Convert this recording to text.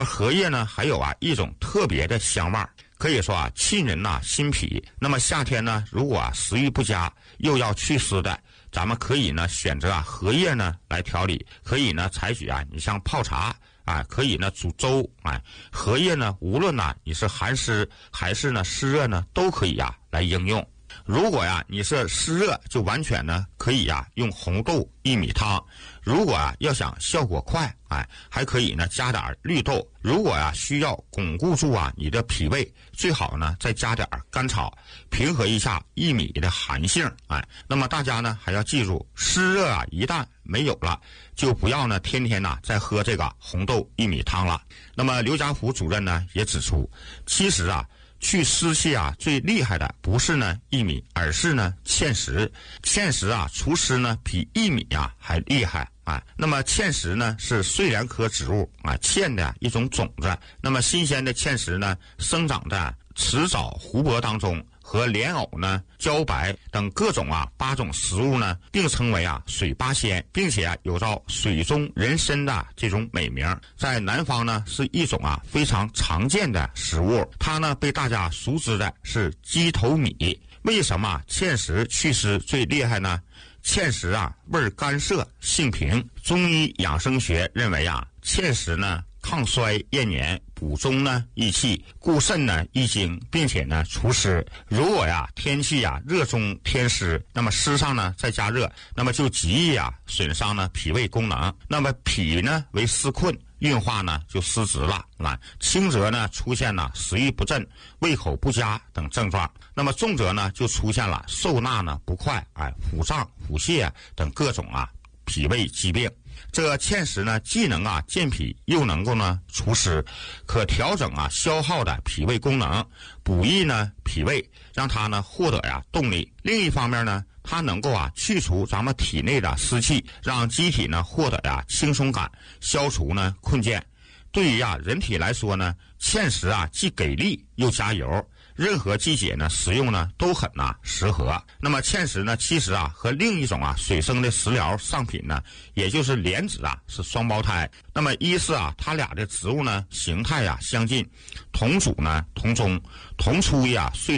荷叶呢还有一种特别的香味，可以说沁人心脾。那么夏天呢，如果食欲不佳又要祛湿的，咱们可以呢选择荷叶呢来调理，可以呢采取你像泡茶可以呢煮粥荷叶呢无论你是寒湿还是呢湿热呢都可以来应用。如果你是湿热，就完全呢可以用红豆薏米汤。如果要想效果快还可以呢加点绿豆。如果需要巩固住你的脾胃，最好呢再加点甘草，平和一下薏米的寒性那么大家呢还要记住，湿热一旦没有了，就不要呢天天再喝这个红豆薏米汤了。那么刘家福主任呢也指出，其实去湿气最厉害的不是呢薏米，而是呢芡实。芡实除湿呢比薏米还厉害那么芡实呢是睡莲科植物芡的一种种子。那么新鲜的芡实呢生长在池沼湖泊当中，和莲藕呢、茭白等各种8种食物呢并称为水八仙，并且有着水中人参的这种美名。在南方呢是一种非常常见的食物，它呢被大家熟知的是鸡头米。为什么芡实祛湿最厉害呢？芡实味儿甘涩，性平。中医养生学认为芡实呢抗衰延年，补中呢益气，固肾呢益精，并且呢除湿。如果天气热中天湿，那么湿上呢再加热，那么就极易损伤呢脾胃功能。那么脾呢为湿困，运化呢就失职了轻则呢出现了食欲不振、胃口不佳等症状，那么重则呢就出现了受纳呢不快腹胀、腹泻等各种脾胃疾病。这芡实呢既能健脾，又能够呢除湿，可调整消耗的脾胃功能，补益呢脾胃，让它呢获得动力。另一方面呢，它能够去除咱们体内的湿气，让机体呢获得轻松感，消除呢困倦。对于人体来说呢，芡实既给力又加油，任何季节呢食用呢都很适合。那么芡实呢其实和另一种水生的食疗上品呢，也就是莲子是双胞胎。那么一是它俩的植物呢形态相近，同属呢同宗，同出岁